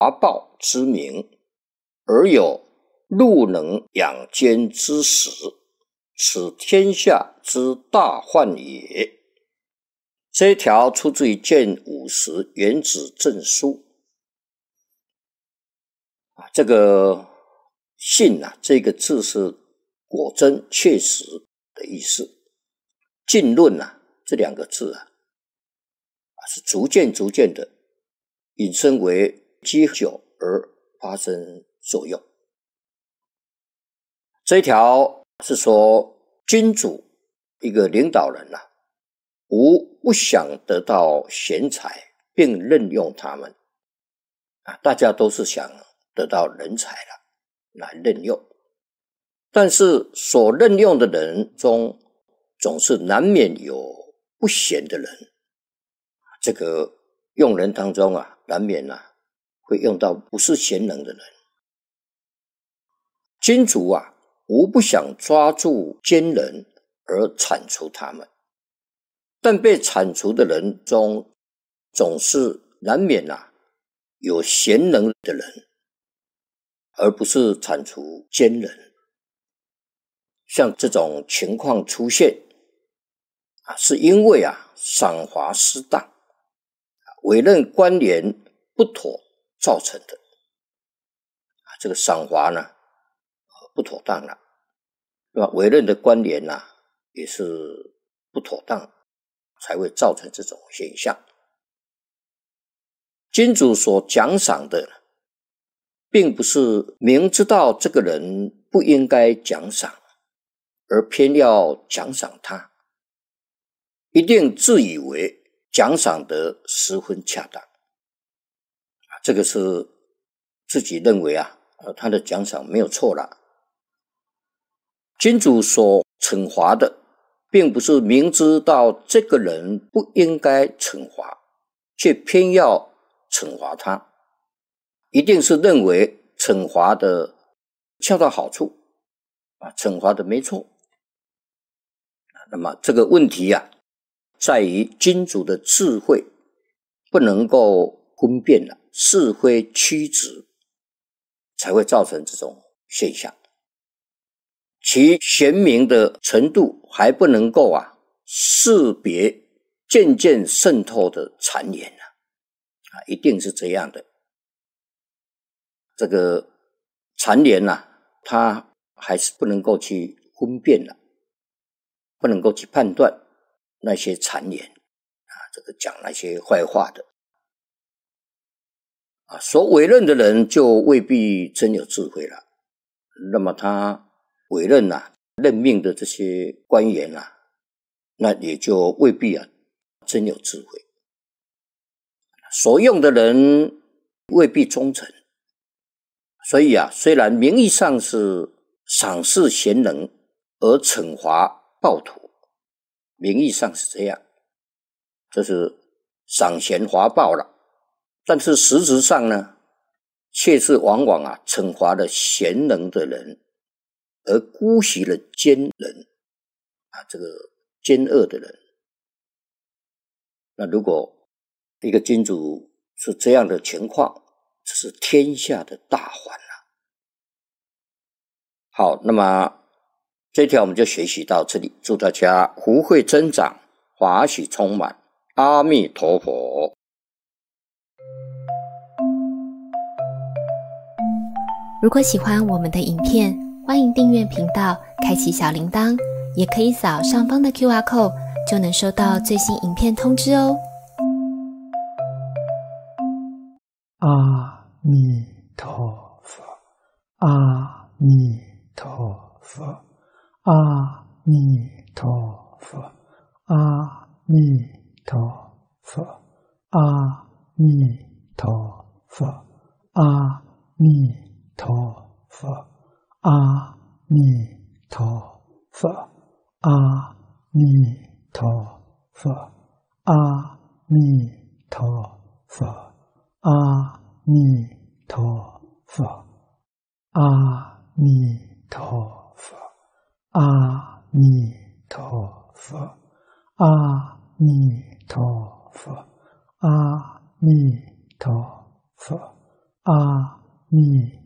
华豹之名，而有鹿能养奸之实，此天下之大患也。这一条出自于《建50原子证书》。这个信这个字是果真确实的意思。浸润这两个字是逐渐的引申为积久而发生作用。这一条是说君主一个领导人无不想得到贤才并任用他们大家都是想得到人才来任用，但是所任用的人中总是难免有不贤的人，这个用人当中难免会用到不是贤能的人。君主无不想抓住奸人而铲除他们，但被铲除的人中总是难免有贤能的人，而不是铲除奸人。像这种情况出现是因为赏罚失当，委任官员不妥造成的。这个赏罚不妥当了，对吧？委任的官员也是不妥当，才会造成这种现象。君主所奖赏的并不是明知道这个人不应该奖赏而偏要奖赏他，一定自以为奖赏得十分恰当，这个是自己认为他的奖赏没有错了。君主所惩罚的并不是明知道这个人不应该惩罚却偏要惩罚他，一定是认为惩罚的恰到好处惩罚的没错。那么这个问题在于君主的智慧不能够分辨是非曲直，才会造成这种现象。其贤明的程度还不能够识别渐渐渗透的谗言一定是这样的。这个谗言他还是不能够去分辨不能够去判断那些谗言这个讲那些坏话的所委任的人就未必真有智慧了。那么他委任任命的这些官员那也就未必真有智慧。所用的人未必忠诚，所以虽然名义上是赏识贤能而惩罚暴徒，名义上是这样，这是赏贤罚暴了，但是实质上呢，却是往往惩罚了贤能的人，而姑息了奸人这个奸恶的人。那如果一个君主是这样的情况，这是天下的大患好，那么这一条我们就学习到这里，祝大家福慧增长，法喜充满，阿弥陀佛。 如果喜欢我们的影片，欢迎订阅频道，开启小铃铛，也可以扫上方的 QR code， 就能收到最新影片通知哦。 阿弥陀佛，阿弥陀佛，阿弥陀佛，阿弥陀佛，阿弥陀佛，阿弥陀佛，阿弥陀佛，阿弥陀佛，阿弥陀佛，阿弥陀佛，阿弥陀佛，阿弥陀佛，阿弥陀佛，阿弥陀佛， 阿弥